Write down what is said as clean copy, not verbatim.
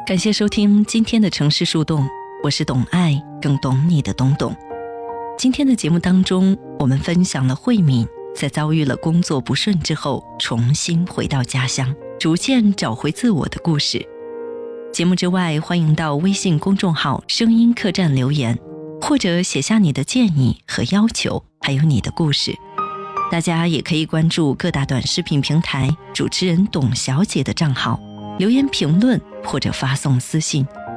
感谢收听今天的城市树洞，我是懂爱更懂你的懂懂。今天的节目当中，我们分享了慧敏在遭遇了工作不顺之后，重新回到家乡，逐渐找回自我的故事。节目之外，欢迎到微信公众号声音客栈留言，或者写下你的建议和要求，还有你的故事。大家也可以关注各大短视频平台主持人董小姐的账号，留言评论或者发送私信，